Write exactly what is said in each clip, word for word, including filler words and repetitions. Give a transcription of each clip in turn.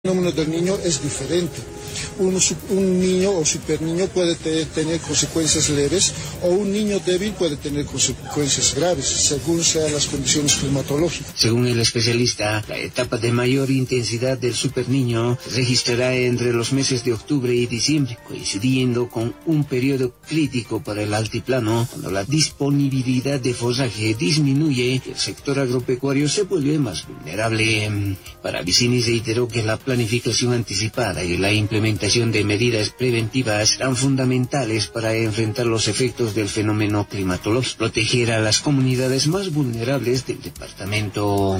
El fenómeno del niño es diferente. Un, un niño o superniño puede te, tener consecuencias leves o un niño débil puede tener consecuencias graves, según sean las condiciones climatológicas. Según el especialista, la etapa de mayor intensidad del superniño se registrará entre los meses de octubre y diciembre, coincidiendo con un periodo crítico para el altiplano, cuando la disponibilidad de forraje disminuye y el sector agropecuario se vuelve más vulnerable. Para Vicini reiteró que la planificación anticipada y la implementación de medidas preventivas serán fundamentales para enfrentar los efectos del fenómeno climatológico, proteger a las comunidades más vulnerables del departamento.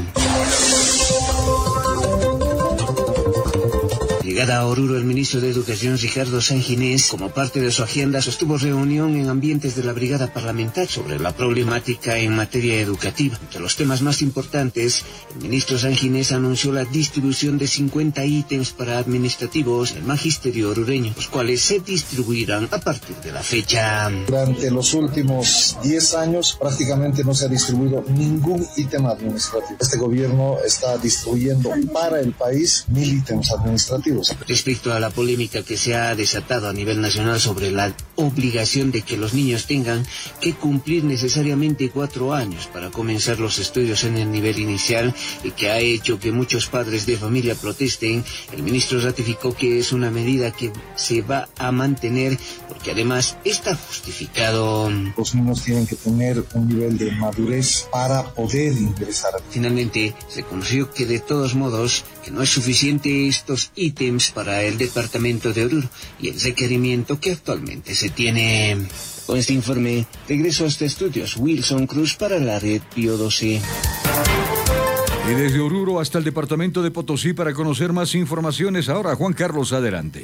Llegada a Oruro, el ministro de Educación, Ricardo Sanginés, como parte de su agenda, sostuvo reunión en ambientes de la brigada parlamentaria sobre la problemática en materia educativa. Entre los temas más importantes, el ministro Sanginés anunció la distribución de cincuenta ítems para administrativos del magisterio orureño, los cuales se distribuirán a partir de la fecha. Durante los últimos diez años prácticamente no se ha distribuido ningún ítem administrativo. Este gobierno está distribuyendo para el país mil ítems administrativos. Respecto a la polémica que se ha desatado a nivel nacional sobre la obligación de que los niños tengan que cumplir necesariamente cuatro años para comenzar los estudios en el nivel inicial y que ha hecho que muchos padres de familia protesten, el ministro ratificó que es una medida que se va a mantener porque además está justificado. Los niños tienen que tener un nivel de madurez para poder ingresar. Finalmente, se conoció que de todos modos que no es suficiente estos ítems para el departamento de Oruro y el requerimiento que actualmente se tiene. Con este informe, regreso a este estudios. Wilson Cruz para la red Pío doce. Y desde Oruro hasta el departamento de Potosí para conocer más informaciones. Ahora, Juan Carlos, adelante.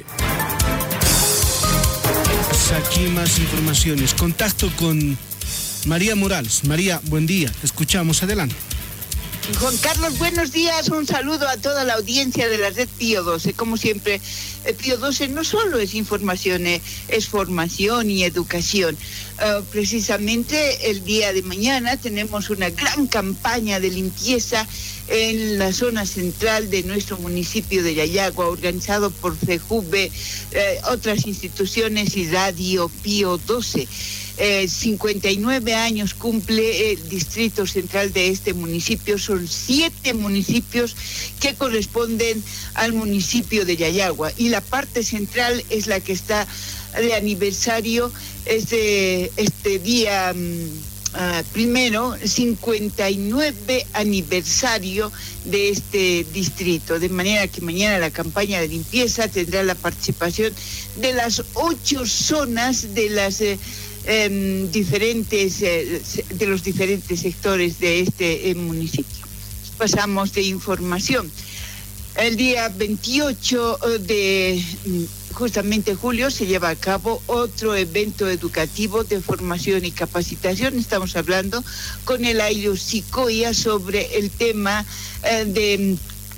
Aquí más informaciones. Contacto con María Morales. María, buen día. Te escuchamos. Adelante. Juan Carlos, buenos días, un saludo a toda la audiencia de la red Pío doce. Como siempre, el Pío doce no solo es información, es formación y educación. Uh, precisamente el día de mañana tenemos una gran campaña de limpieza en la zona central de nuestro municipio de Yayagua, organizado por FEJUVE, eh, otras instituciones y Radio Pío doce. Eh, cincuenta y nueve años cumple el distrito central de este municipio. Son siete municipios que corresponden al municipio de Yayagua y la parte central es la que está de aniversario. Este, este día uh, primero, cincuenta y nueve aniversario de este distrito, de manera que mañana la campaña de limpieza tendrá la participación de las ocho zonas de las eh, Eh, diferentes eh, de los diferentes sectores de este eh, municipio. Pasamos de información. El día veintiocho de justamente julio se lleva a cabo otro evento educativo de formación y capacitación. Estamos hablando con el Ailo Sicoya sobre el tema eh, de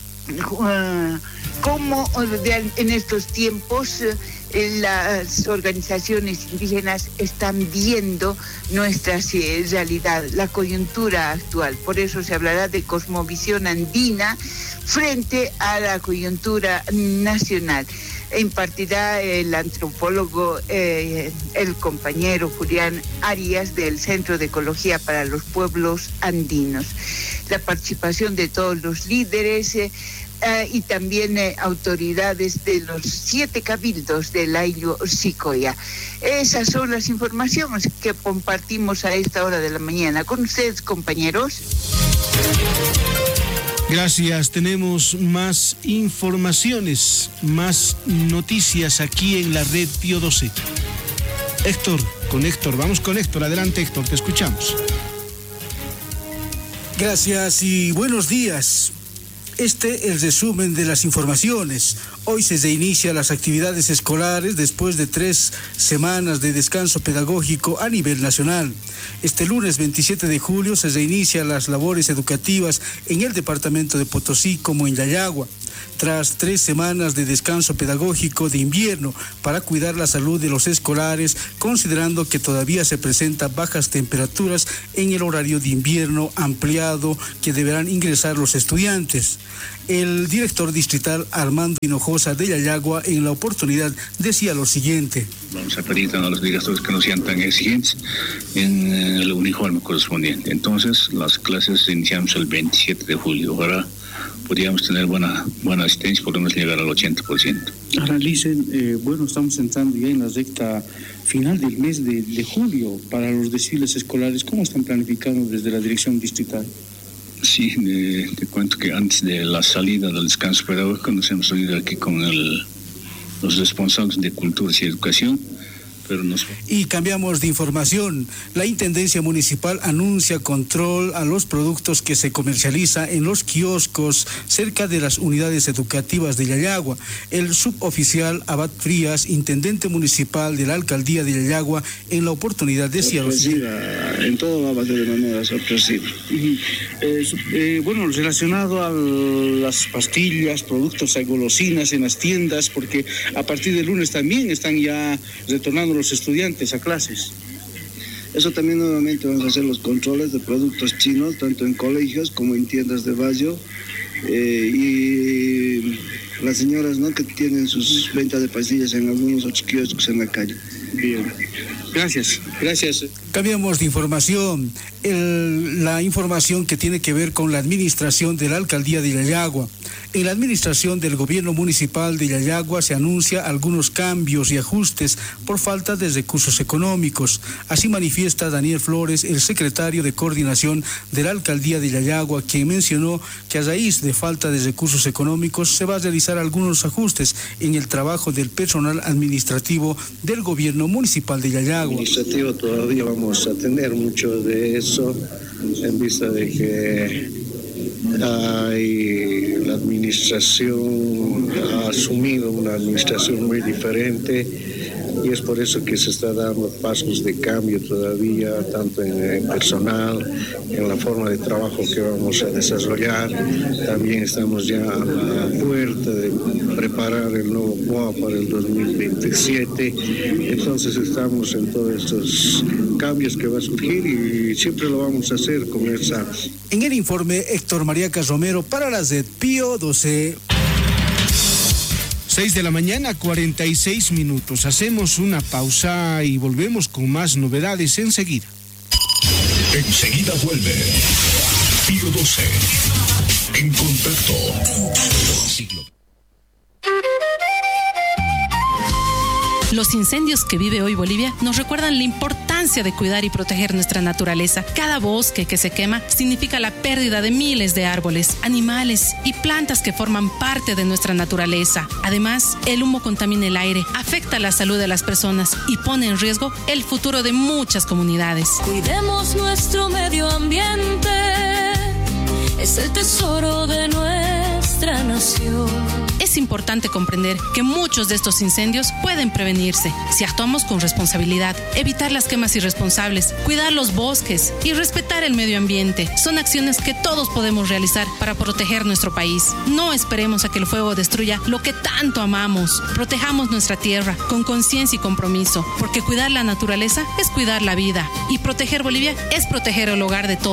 uh, cómo de, en estos tiempos uh, las organizaciones indígenas están viendo nuestra eh, realidad, la coyuntura actual. Por eso se hablará de cosmovisión andina frente a la coyuntura nacional. Impartirá el antropólogo, eh, el compañero Julián Arias del Centro de Ecología para los Pueblos Andinos. La participación de todos los líderes eh, Uh, y también eh, autoridades de los siete cabildos del Ailo Sicoya. Esas son las informaciones que compartimos a esta hora de la mañana con ustedes, compañeros. Gracias. Tenemos más informaciones, más noticias aquí en la red Pío doce. Héctor, con Héctor, vamos con Héctor. Adelante, Héctor, te escuchamos. Gracias y buenos días. Este es el resumen de las informaciones. Hoy se reinicia las actividades escolares después de tres semanas de descanso pedagógico a nivel nacional. Este lunes veintisiete de julio se reinician las labores educativas en el departamento de Potosí como en Yayagua. tras tres semanas de descanso pedagógico de invierno para cuidar la salud de los escolares, considerando que todavía se presentan bajas temperaturas en el horario de invierno ampliado que deberán ingresar los estudiantes. El director distrital Armando Hinojosa de Yayagua en la oportunidad decía lo siguiente. Vamos a pedir a los directores que no sean tan exigentes en el uniforme correspondiente. Entonces, las clases iniciamos el veintisiete de julio. Ahora podríamos tener buena, buena asistencia, podemos llegar al ochenta por ciento. Analicen, eh, bueno, estamos entrando ya en la recta final del mes de, de julio para los desfiles escolares. ¿Cómo están planificando desde la dirección distrital? Sí, de, te cuento que antes de la salida del descanso pedagógico nos hemos reunido aquí con el, los responsables de cultura y educación. Pero nos... Y cambiamos de información. La Intendencia Municipal anuncia control a los productos que se comercializan en los kioscos cerca de las unidades educativas de Yayagua. El suboficial Abad Frías, intendente municipal de la alcaldía de Yayagua, en la oportunidad decía... En todo va a ser de manera sorpresiva. Y, eh, eh, bueno, relacionado a las pastillas, productos, a golosinas en las tiendas, porque a partir del lunes también están ya retornando los estudiantes a clases. Eso también nuevamente vamos a hacer los controles de productos chinos, tanto en colegios como en tiendas de barrio, eh, y las señoras, ¿no?, que tienen sus ventas de pastillas en algunos otros kioscos en la calle. Bien. Gracias, gracias. Cambiamos de información. El, la información que tiene que ver con la administración de la alcaldía de Yayagua. En la administración del gobierno municipal de Yayagua se anuncia algunos cambios y ajustes por falta de recursos económicos. Así manifiesta Daniel Flores, el secretario de coordinación de la alcaldía de Yayagua, quien mencionó que a raíz de falta de recursos económicos se va a realizar algunos ajustes en el trabajo del personal administrativo del gobierno municipal de Yayagua. Administrativo todavía vamos a tener mucho de eso en vista de que hay, la administración ha asumido una administración muy diferente y es por eso que se está dando pasos de cambio todavía, tanto en, en personal, en la forma de trabajo que vamos a desarrollar. También estamos ya a la puerta de preparar el nuevo P O A para el dos mil veintisiete. Entonces estamos en todos estos cambios que va a surgir y siempre lo vamos a hacer con esa. En el informe, Héctor María Casromero para la Z Pío doce. seis de la mañana, cuarenta y seis minutos. Hacemos una pausa y volvemos con más novedades enseguida. Enseguida vuelve Pío doce. En contacto. Siglo. Los incendios que vive hoy Bolivia nos recuerdan la importancia de cuidar y proteger nuestra naturaleza. Cada bosque que se quema significa la pérdida de miles de árboles, animales y plantas que forman parte de nuestra naturaleza. Además, el humo contamina el aire, afecta la salud de las personas y pone en riesgo el futuro de muchas comunidades. Cuidemos nuestro medio ambiente, es el tesoro de nuestra nación. Es importante comprender que muchos de estos incendios pueden prevenirse si actuamos con responsabilidad. Evitar las quemas irresponsables, cuidar los bosques y respetar el medio ambiente son acciones que todos podemos realizar para proteger nuestro país. No esperemos a que el fuego destruya lo que tanto amamos. Protejamos nuestra tierra con conciencia y compromiso, porque cuidar la naturaleza es cuidar la vida y proteger Bolivia es proteger el hogar de todos.